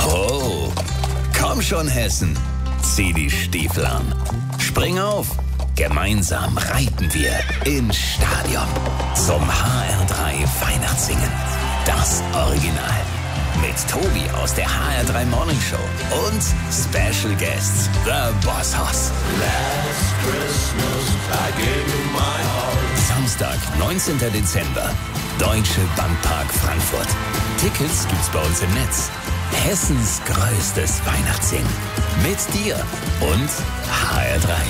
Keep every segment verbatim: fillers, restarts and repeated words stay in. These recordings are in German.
Oh, komm schon Hessen, zieh die Stiefel an. Spring auf, gemeinsam reiten wir ins Stadion zum H R drei Weihnachtssingen. Das Original. Mit Tobi aus der H R drei Morning Show und Special Guests The Boss Hoss. Last Christmas I gave you my heart. Samstag, neunzehnten Dezember. Deutsche Bankpark Frankfurt. Tickets gibt's bei uns im Netz. Hessens größtes Weihnachtssingen. Mit dir und H R drei.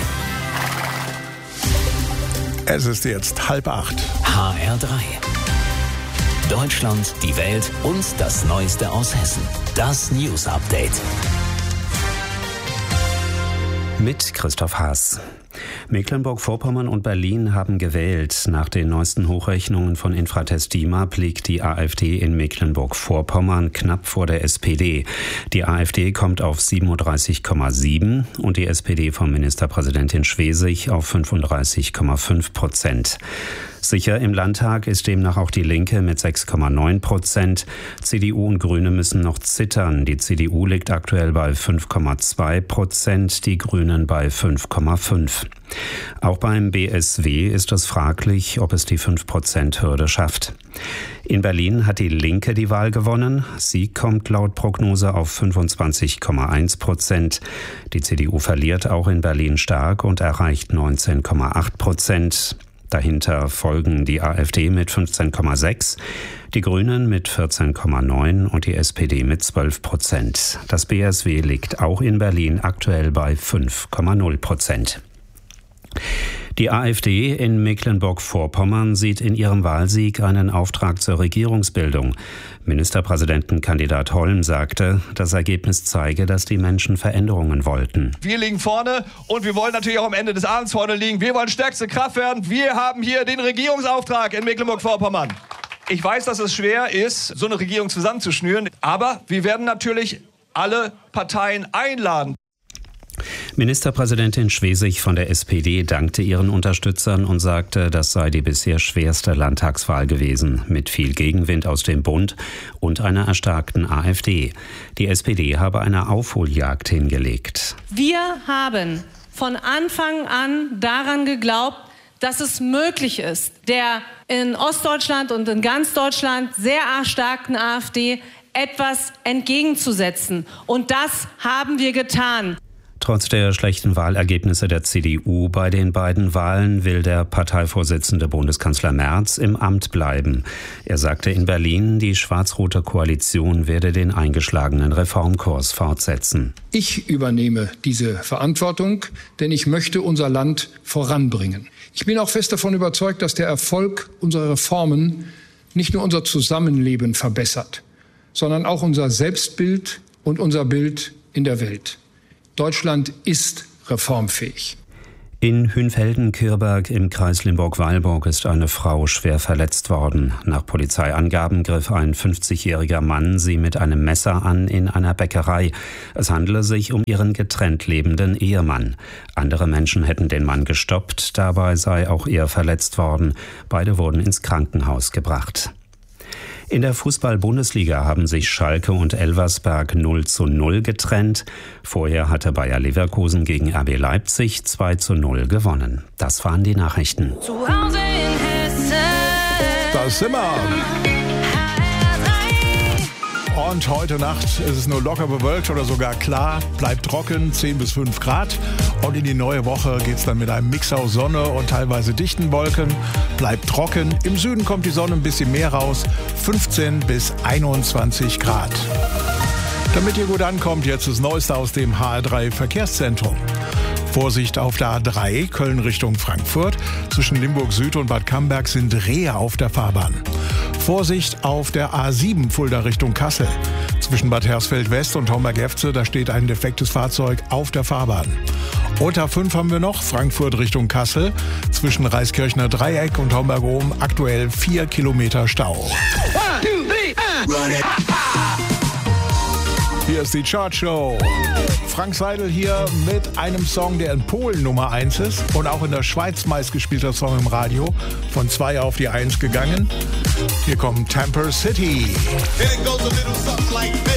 Es ist jetzt halb acht. H R drei. Deutschland, die Welt und das Neueste aus Hessen. Das News Update. Mit Christoph Haas. Mecklenburg-Vorpommern und Berlin haben gewählt. Nach den neuesten Hochrechnungen von Infratest DIMAP liegt die AfD in Mecklenburg-Vorpommern knapp vor der S P D. Die AfD kommt auf siebenunddreißig Komma sieben und die S P D von Ministerpräsidentin Schwesig auf fünfunddreißig Komma fünf Prozent. Sicher im Landtag ist demnach auch die Linke mit sechs Komma neun Prozent. C D U und Grüne müssen noch zittern. Die C D U liegt aktuell bei fünf Komma zwei Prozent, die Grünen bei fünf Komma fünf. Auch beim B S W ist es fraglich, ob es die fünf Prozent Hürde schafft. In Berlin hat die Linke die Wahl gewonnen. Sie kommt laut Prognose auf fünfundzwanzig Komma eins Prozent. Die C D U verliert auch in Berlin stark und erreicht neunzehn Komma acht Prozent. Dahinter folgen die AfD mit fünfzehn Komma sechs, die Grünen mit vierzehn Komma neun und die S P D mit zwölf Prozent. Das B S W liegt auch in Berlin aktuell bei fünf Komma null Prozent. Die AfD in Mecklenburg-Vorpommern sieht in ihrem Wahlsieg einen Auftrag zur Regierungsbildung. Ministerpräsidentenkandidat Holm sagte, das Ergebnis zeige, dass die Menschen Veränderungen wollten. Wir liegen vorne und wir wollen natürlich auch am Ende des Abends vorne liegen. Wir wollen stärkste Kraft werden. Wir haben hier den Regierungsauftrag in Mecklenburg-Vorpommern. Ich weiß, dass es schwer ist, so eine Regierung zusammenzuschnüren, aber wir werden natürlich alle Parteien einladen. Ministerpräsidentin Schwesig von der S P D dankte ihren Unterstützern und sagte, das sei die bisher schwerste Landtagswahl gewesen, mit viel Gegenwind aus dem Bund und einer erstarkten AfD. Die S P D habe eine Aufholjagd hingelegt. Wir haben von Anfang an daran geglaubt, dass es möglich ist, der in Ostdeutschland und in ganz Deutschland sehr erstarkten AfD etwas entgegenzusetzen. Und das haben wir getan. Trotz der schlechten Wahlergebnisse der C D U bei den beiden Wahlen will der Parteivorsitzende Bundeskanzler Merz im Amt bleiben. Er sagte in Berlin, die schwarz-rote Koalition werde den eingeschlagenen Reformkurs fortsetzen. Ich übernehme diese Verantwortung, denn ich möchte unser Land voranbringen. Ich bin auch fest davon überzeugt, dass der Erfolg unserer Reformen nicht nur unser Zusammenleben verbessert, sondern auch unser Selbstbild und unser Bild in der Welt. Deutschland ist reformfähig. In Hünfelden-Kürberg im Kreis Limburg-Weilburg ist eine Frau schwer verletzt worden. Nach Polizeiangaben griff ein fünfzigjähriger Mann sie mit einem Messer an in einer Bäckerei. Es handele sich um ihren getrennt lebenden Ehemann. Andere Menschen hätten den Mann gestoppt, dabei sei auch er verletzt worden. Beide wurden ins Krankenhaus gebracht. In der Fußball-Bundesliga haben sich Schalke und Elversberg null zu null getrennt. Vorher hatte Bayer Leverkusen gegen R B Leipzig zwei zu null gewonnen. Das waren die Nachrichten. Zu Hause in Hessen. Das sind wir. Und heute Nacht ist es nur locker bewölkt oder sogar klar, bleibt trocken, zehn bis fünf Grad. Und in die neue Woche geht es dann mit einem Mix aus Sonne und teilweise dichten Wolken. Bleibt trocken, im Süden kommt die Sonne ein bisschen mehr raus, fünfzehn bis einundzwanzig Grad. Damit ihr gut ankommt, jetzt das Neueste aus dem H R drei Verkehrszentrum. Vorsicht auf der A drei, Köln Richtung Frankfurt. Zwischen Limburg Süd und Bad Camberg sind Rehe auf der Fahrbahn. Vorsicht auf der A sieben, Fulda Richtung Kassel. Zwischen Bad Hersfeld West und Homberg-Efze, da steht ein defektes Fahrzeug auf der Fahrbahn. Und A fünf haben wir noch, Frankfurt Richtung Kassel. Zwischen Reiskirchner Dreieck und Homberg-Ohm aktuell vier Kilometer Stau. One, two, three, uh. Hier ist die Chartshow. Frank Seidel hier mit einem Song, der in Polen Nummer eins ist und auch in der Schweiz meistgespielter Song im Radio. Von zwei auf die eins gegangen. Hier kommt Tamper City. And it goes a little something like this.